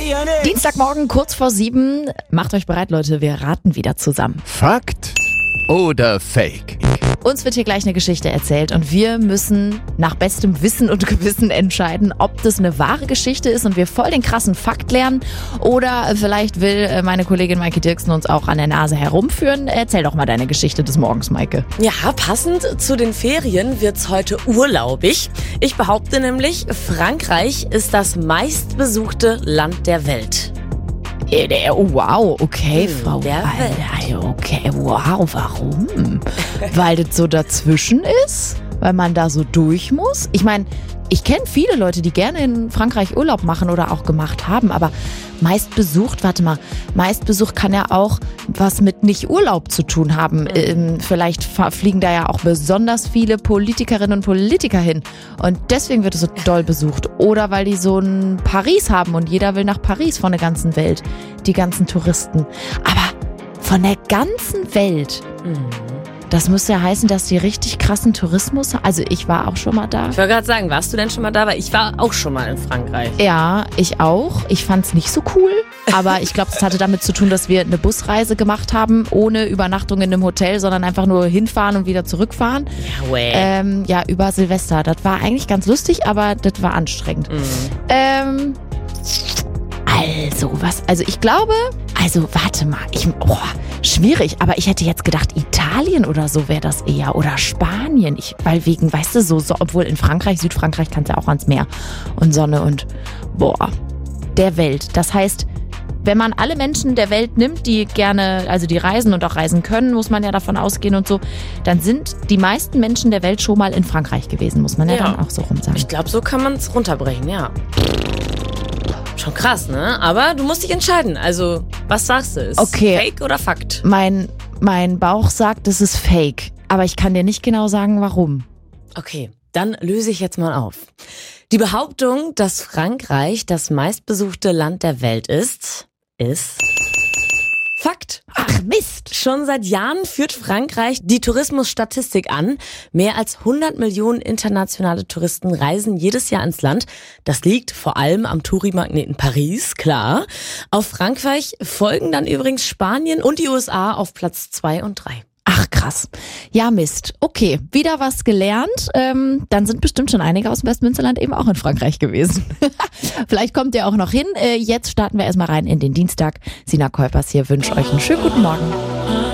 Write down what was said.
Dienstagmorgen, kurz vor 7. Macht euch bereit, Leute, wir raten wieder zusammen. Fakt oder Fake? Uns wird hier gleich eine Geschichte erzählt und wir müssen nach bestem Wissen und Gewissen entscheiden, ob das eine wahre Geschichte ist und wir voll den krassen Fakt lernen oder vielleicht will meine Kollegin Maike Dirksen uns auch an der Nase herumführen. Erzähl doch mal deine Geschichte des Morgens, Maike. Ja, passend zu den Ferien wird's heute urlaubig. Ich behaupte nämlich, Frankreich ist das meistbesuchte Land der Welt. Oh, wow, okay, Frau der Welt. Okay, wow, warum? Weil das so dazwischen ist? Weil man da so durch muss? Ich meine, ich kenne viele Leute, die gerne in Frankreich Urlaub machen oder auch gemacht haben, aber meistbesucht kann ja auch was mit nicht Urlaub zu tun haben. Vielleicht fliegen da ja auch besonders viele Politikerinnen und Politiker hin und deswegen wird es so doll besucht. Oder weil die so ein Paris haben und jeder will nach Paris von der ganzen Welt, die ganzen Touristen. Aber von der ganzen Welt... Das müsste ja heißen, dass die richtig krassen Tourismus haben. Also ich war auch schon mal da. Ich wollte gerade sagen, warst du denn schon mal da? Weil ich war auch schon mal in Frankreich. Ja, ich auch. Ich fand's nicht so cool. Aber ich glaube, das hatte damit zu tun, dass wir eine Busreise gemacht haben, ohne Übernachtung in einem Hotel, sondern einfach nur hinfahren und wieder zurückfahren. Ja, über Silvester. Das war eigentlich ganz lustig, aber das war anstrengend. Also ich glaube, warte mal, schwierig, aber ich hätte jetzt gedacht, Italien oder so wäre das eher oder Spanien, weil wegen, weißt du, so, obwohl in Frankreich, Südfrankreich kannst du ja auch ans Meer und Sonne und der Welt. Das heißt, wenn man alle Menschen der Welt nimmt, die gerne, also die reisen und auch reisen können, muss man ja davon ausgehen und so, dann sind die meisten Menschen der Welt schon mal in Frankreich gewesen, muss man ja dann auch so rum sagen. Ich glaube, so kann man es runterbrechen, ja. Schon krass, ne? Aber du musst dich entscheiden. Also, was sagst du? Ist Fake oder Fakt? Mein Bauch sagt, es ist Fake. Aber ich kann dir nicht genau sagen, warum. Okay, dann löse ich jetzt mal auf. Die Behauptung, dass Frankreich das meistbesuchte Land der Welt ist Fakt. Ach Mist. Schon seit Jahren führt Frankreich die Tourismusstatistik an. Mehr als 100 Millionen internationale Touristen reisen jedes Jahr ins Land. Das liegt vor allem am Touri-Magneten Paris, klar. Auf Frankreich folgen dann übrigens Spanien und die USA auf Platz 2 und 3. Ach krass. Ja Mist. Okay, wieder was gelernt. Dann sind bestimmt schon einige aus dem Westmünsterland eben auch in Frankreich gewesen. Vielleicht kommt ihr auch noch hin. Jetzt starten wir erstmal rein in den Dienstag. Sina Kolpers hier wünscht euch einen schönen guten Morgen.